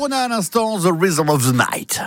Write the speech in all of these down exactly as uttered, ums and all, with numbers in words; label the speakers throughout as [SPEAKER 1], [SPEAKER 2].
[SPEAKER 1] On a un instant The Rhythm of the Night.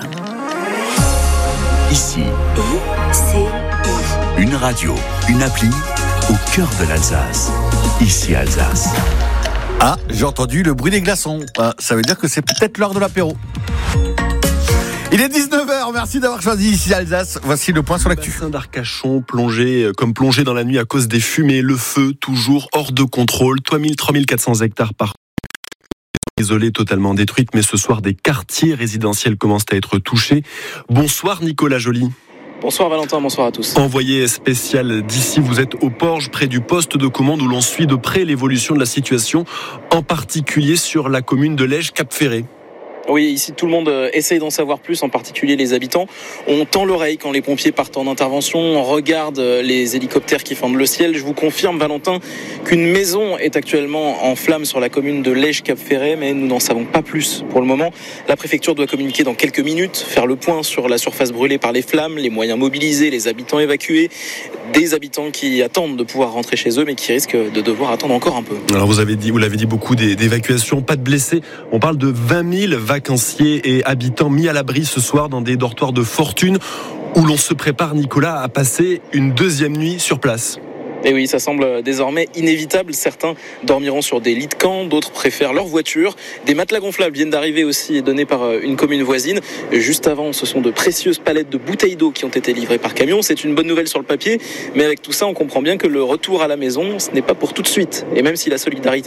[SPEAKER 2] Ici,
[SPEAKER 3] I C I.
[SPEAKER 2] une radio, une appli au cœur de l'Alsace. Ici Alsace.
[SPEAKER 1] Ah, j'ai entendu le bruit des glaçons. Ah, ça veut dire que c'est peut-être l'heure de l'apéro. Il est dix-neuf heures, merci d'avoir choisi Ici Alsace. Voici le point sur l'actu.
[SPEAKER 4] Le bassin d'Arcachon, plongé, comme plongé dans la nuit à cause des fumées, le feu toujours hors de contrôle. trois mille quatre cents hectares par isolées, totalement détruites, mais ce soir des quartiers résidentiels commencent à être touchés. Bonsoir Nicolas Joly.
[SPEAKER 5] Bonsoir Valentin, bonsoir à tous.
[SPEAKER 4] Envoyé spécial d'ici, vous êtes au Porge, près du poste de commande où l'on suit de près l'évolution de la situation, en particulier sur la commune de Lège-Cap-Ferré.
[SPEAKER 5] Oui, ici tout le monde essaye d'en savoir plus, en particulier les habitants. On tend l'oreille quand les pompiers partent en intervention, on regarde les hélicoptères qui fendent le ciel. Je vous confirme, Valentin, qu'une maison est actuellement en flammes sur la commune de Lège-Cap-Ferré, mais nous n'en savons pas plus pour le moment. La préfecture doit communiquer dans quelques minutes, faire le point sur la surface brûlée par les flammes, les moyens mobilisés, les habitants évacués, des habitants qui attendent de pouvoir rentrer chez eux, mais qui risquent de devoir attendre encore un peu.
[SPEAKER 4] Alors vous avez dit, vous l'avez dit, beaucoup d'évacuations, pas de blessés. On parle de vingt mille vacanciers et habitants mis à l'abri ce soir dans des dortoirs de fortune où l'on se prépare, Nicolas, à passer une deuxième nuit sur place.
[SPEAKER 5] Et oui, ça semble désormais inévitable. Certains dormiront sur des lits de camp, d'autres préfèrent leur voiture. Des matelas gonflables viennent d'arriver aussi, donnés par une commune voisine. Juste avant, ce sont de précieuses palettes de bouteilles d'eau qui ont été livrées par camion. C'est une bonne nouvelle sur le papier, mais avec tout ça, on comprend bien que le retour à la maison, ce n'est pas pour tout de suite. Et même si la solidarité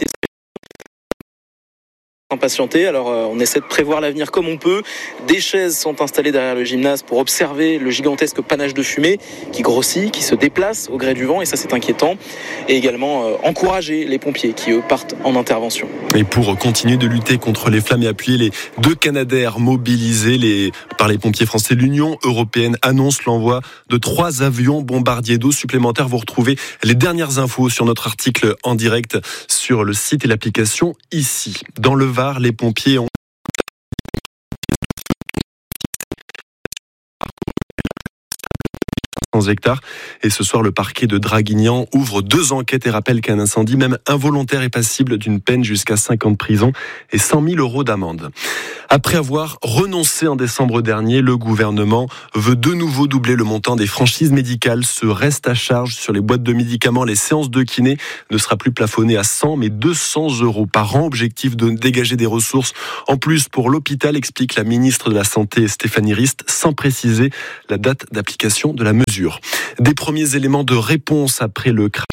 [SPEAKER 5] impatienté, alors euh, on essaie de prévoir l'avenir comme on peut. Des chaises sont installées derrière le gymnase pour observer le gigantesque panache de fumée qui grossit, qui se déplace au gré du vent, et ça c'est inquiétant. Et également euh, encourager les pompiers qui eux partent en intervention.
[SPEAKER 4] Et pour continuer de lutter contre les flammes et appuyer les deux Canadair mobilisés les, par les pompiers français, l'Union européenne annonce l'envoi de trois avions bombardiers d'eau supplémentaires. Vous retrouvez les dernières infos sur notre article en direct sur le site et l'application Ici. Dans le Var, les pompiers ont hectares. Et ce soir, le parquet de Draguignan ouvre deux enquêtes et rappelle qu'un incendie, même involontaire, est passible d'une peine jusqu'à cinq ans de prison et cent mille euros d'amende. Après avoir renoncé en décembre dernier, le gouvernement veut de nouveau doubler le montant des franchises médicales. Ce reste à charge sur les boîtes de médicaments, les séances de kiné ne sera plus plafonné à cent mais deux cents euros par an. Objectif de dégager des ressources en plus pour l'hôpital, explique la ministre de la Santé Stéphanie Rist, sans préciser la date d'application de la mesure. Des premiers éléments de réponse après le crash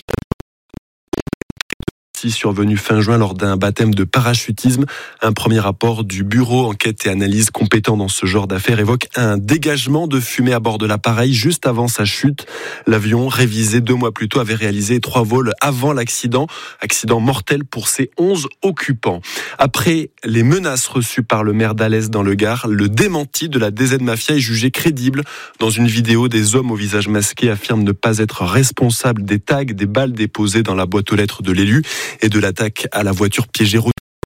[SPEAKER 4] survenu fin juin lors d'un baptême de parachutisme. Un premier rapport du bureau enquête et analyse compétent dans ce genre d'affaires évoque un dégagement de fumée à bord de l'appareil juste avant sa chute. L'avion, révisé deux mois plus tôt, avait réalisé trois vols avant l'accident. Accident mortel pour ses onze occupants. Après les menaces reçues par le maire d'Alès dans le Gard, le démenti de la D Z Mafia est jugé crédible. Dans une vidéo, des hommes au visage masqué affirment ne pas être responsables des tags, des balles déposées dans la boîte aux lettres de l'élu et de l'attaque à la voiture piégée.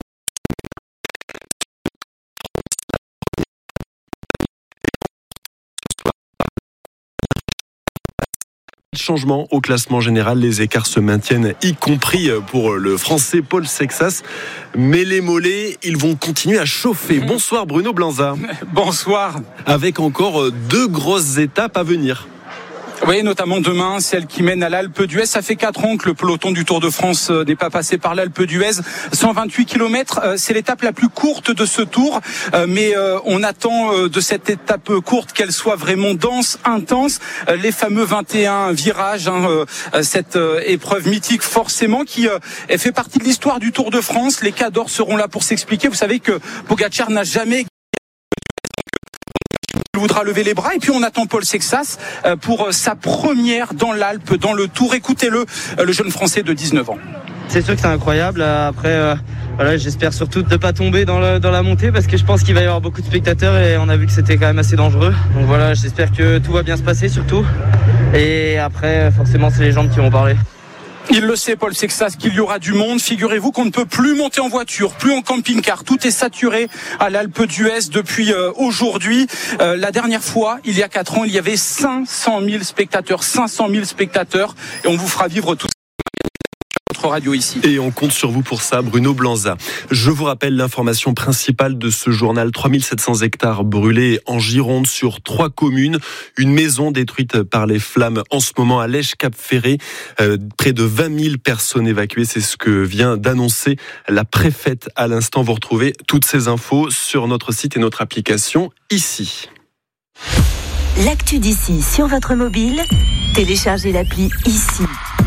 [SPEAKER 4] Changement au classement général, les écarts se maintiennent, y compris pour le français Paul Sexas. Mais les mollets, ils vont continuer à chauffer. Bonsoir Bruno Blanza.
[SPEAKER 6] Bonsoir.
[SPEAKER 4] Avec encore deux grosses étapes à venir.
[SPEAKER 6] Oui, notamment demain, celle qui mène à l'Alpe d'Huez. Ça fait quatre ans que le peloton du Tour de France n'est pas passé par l'Alpe d'Huez. cent vingt-huit kilomètres, c'est l'étape la plus courte de ce Tour. Mais on attend de cette étape courte qu'elle soit vraiment dense, intense. Les fameux vingt et un virages, hein, cette épreuve mythique forcément qui fait partie de l'histoire du Tour de France. Les cadors seront là pour s'expliquer. Vous savez que Pogacar n'a jamais... Il voudra lever les bras et puis on attend Paul Sexas pour sa première dans l'Alpe, dans le Tour. Écoutez-le, le jeune Français de dix-neuf ans.
[SPEAKER 7] C'est sûr que c'est incroyable. Après, euh, voilà, j'espère surtout de ne pas tomber dans, le, dans la montée parce que je pense qu'il va y avoir beaucoup de spectateurs et on a vu que c'était quand même assez dangereux. Donc voilà, j'espère que tout va bien se passer surtout. Et après, forcément, c'est les jambes qui vont parler.
[SPEAKER 6] Il le sait, Paul Sexas, qu'il y aura du monde. Figurez-vous qu'on ne peut plus monter en voiture, plus en camping-car. Tout est saturé à l'Alpe d'Huez depuis euh, aujourd'hui. Euh, la dernière fois, il y a quatre ans, il y avait cinq cent mille spectateurs. cinq cent mille spectateurs. Et on vous fera vivre tout notre radio ici.
[SPEAKER 4] Et on compte sur vous pour ça, Bruno Blanza. Je vous rappelle l'information principale de ce journal. trois mille sept cents hectares brûlés en Gironde sur trois communes. Une maison détruite par les flammes en ce moment à Lèche-Cap-Ferré. Euh, près de vingt mille personnes évacuées. C'est ce que vient d'annoncer la préfète à l'instant. Vous retrouvez toutes ces infos sur notre site et notre application ici.
[SPEAKER 3] L'actu d'ici sur votre mobile, téléchargez l'appli ici.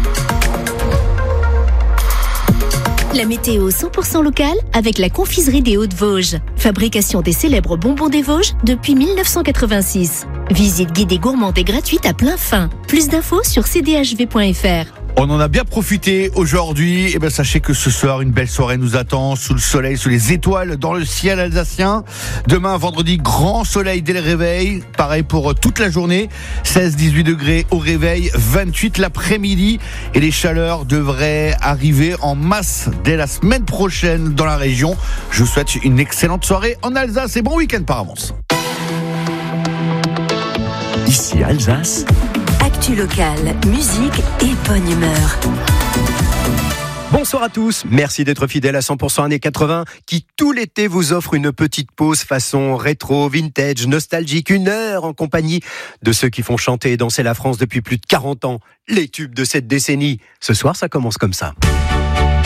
[SPEAKER 8] La météo cent pour cent locale avec la confiserie des Hauts-de-Vosges. Fabrication des célèbres bonbons des Vosges depuis mille neuf cent quatre-vingt-six. Visite guidée gourmande et gratuite à plein fin. Plus d'infos sur c d h v point f r.
[SPEAKER 1] On en a bien profité aujourd'hui. Et ben sachez que ce soir, une belle soirée nous attend sous le soleil, sous les étoiles, dans le ciel alsacien. Demain, vendredi, grand soleil dès le réveil. Pareil pour toute la journée. seize à dix-huit degrés au réveil, vingt-huit l'après-midi. Et les chaleurs devraient arriver en masse dès la semaine prochaine dans la région. Je vous souhaite une excellente soirée en Alsace et bon week-end par avance.
[SPEAKER 2] Ici Alsace.
[SPEAKER 3] Actu locale, musique et bonne humeur.
[SPEAKER 9] Bonsoir à tous, merci d'être fidèles à cent pour cent années quatre-vingts qui tout l'été vous offre une petite pause façon rétro, vintage, nostalgique, une heure en compagnie de ceux qui font chanter et danser la France depuis plus de quarante ans, les tubes de cette décennie. Ce soir ça commence comme ça.